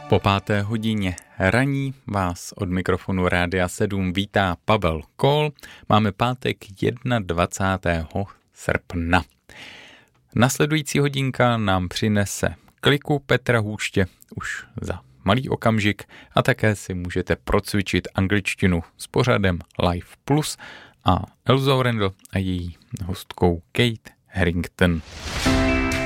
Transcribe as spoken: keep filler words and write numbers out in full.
Po páté hodině raní vás od mikrofonu Rádia sedm vítá Pavel Kol. Máme pátek dvacátého prvního srpna. Nasledující hodinka nám přinese kliku Petra Hůště už za malý okamžik a také si můžete procvičit angličtinu s pořadem Live Plus a Elzou Randall a její hostkou Kate Harington.